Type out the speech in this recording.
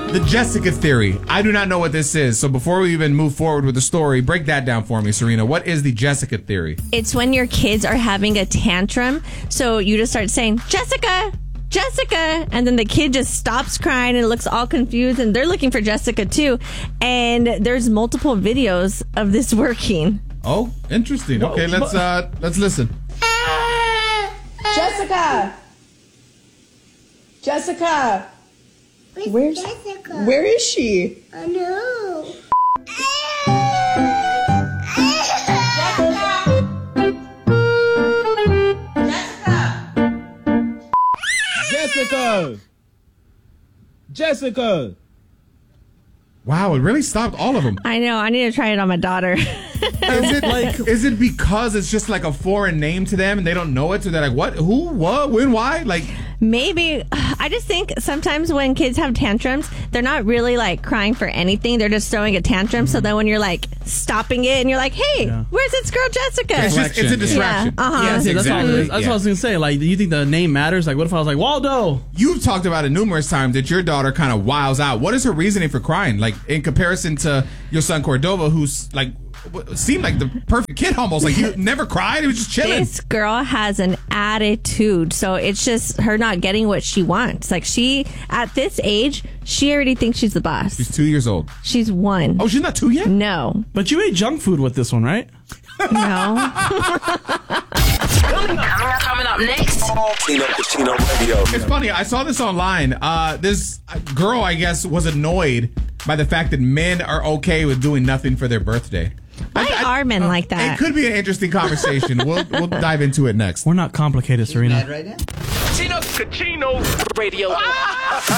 The Jessica theory. I do not know what this is. So before we even move forward with the story, break that down for me, Serena. What is the Jessica theory? It's when your kids are having a tantrum. So you just start saying, Jessica, Jessica. And then the kid just stops crying and looks all confused. And they're looking for Jessica too. And there's multiple videos of this working. Oh, interesting. Okay, let's listen. Jessica. Jessica. Where's Jessica? Where is she? I know. Jessica! Jessica! Wow, it really stopped all of them. I know. I need to try it on my daughter. Is it because it's just like a foreign name to them and they don't know it? So they're like, what? Who? What? When? Why? Like, maybe. I just think sometimes when kids have tantrums, they're not really like crying for anything. They're just throwing a tantrum. So then when you're like stopping it and you're like, hey, where's this girl Jessica? It's a distraction. Yeah, Yeah, see, that's what I was going to say. Like, do you think the name matters? Like, what if I was like, Waldo? You've talked about it numerous times that your daughter kind of wiles out. What is her reasoning for crying? Like, in comparison to your son Cordova, who's like, seemed like the perfect kid almost. Like, he never cried. He was just chilling. This girl has an attitude. So it's just her not getting what she wants. Like, she, at this age, she already thinks she's the boss. She's 2 years old. She's 1. Oh, she's not 2 yet? No. But you ate junk food with this one, right? No. Coming up next. Tino Casino Radio. It's funny. I saw this online. This girl, I guess, was annoyed by the fact that men are okay with doing nothing for their birthday. Why are men like that? It could be an interesting conversation. We'll dive into it next. We're not complicated, Serena. Tino Casino Radio.